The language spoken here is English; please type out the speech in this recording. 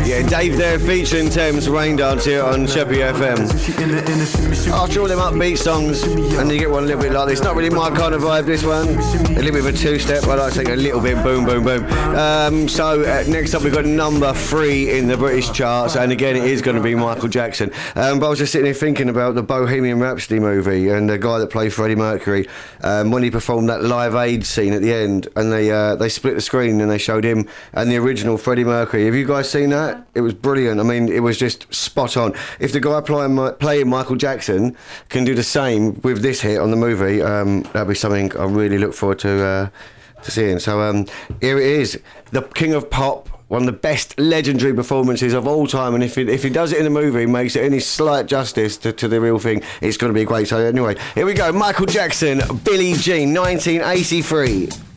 Yeah, Dave there featuring Thames Rain Dance here on Sheppy FM. After all them upbeat songs, and you get one a little bit like this. Not really my kind of vibe, this one. A little bit of a two-step. I like to take a little bit boom, boom, boom. Next up we've got number 3 in the British charts, and again it is going to be Michael Jackson. But I was just sitting here thinking about the Bohemian Rhapsody movie and the guy that played Freddie Mercury, when he performed that Live Aid scene at the end, and they split the screen and they showed him and the original Freddie Mercury. Have you guys seen that? It was brilliant. I mean, it was just spot on. If the guy playing Michael Jackson can do the same with this hit on the movie, that'll be something I really look forward to seeing. So here it is, the King of Pop, one of the best legendary performances of all time, and if he does it in the movie, makes it any slight justice to the real thing, it's going to be great. So anyway, here we go, Michael Jackson, Billie Jean, 1983.